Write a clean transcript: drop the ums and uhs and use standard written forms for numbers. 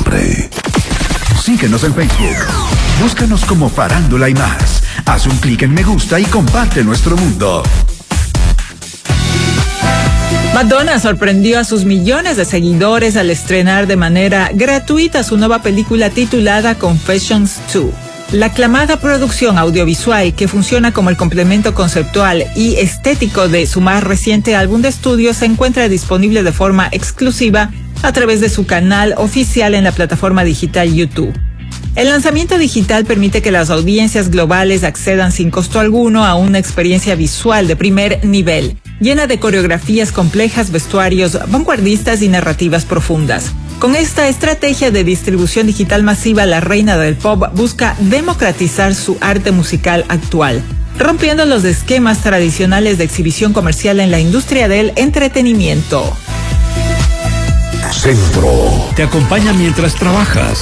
siempre. Síguenos en Facebook. Búscanos como Farándula y Más. Haz un clic en me gusta y comparte nuestro mundo. Madonna sorprendió a sus millones de seguidores al estrenar de manera gratuita su nueva película titulada Confessions 2. La aclamada producción audiovisual, que funciona como el complemento conceptual y estético de su más reciente álbum de estudio, se encuentra disponible de forma exclusiva a través de su canal oficial en la plataforma digital YouTube. El lanzamiento digital permite que las audiencias globales accedan sin costo alguno a una experiencia visual de primer nivel, llena de coreografías complejas, vestuarios vanguardistas y narrativas profundas. Con esta estrategia de distribución digital masiva, la reina del pop busca democratizar su arte musical actual, rompiendo los esquemas tradicionales de exhibición comercial en la industria del entretenimiento. Centro. Te acompaña mientras trabajas.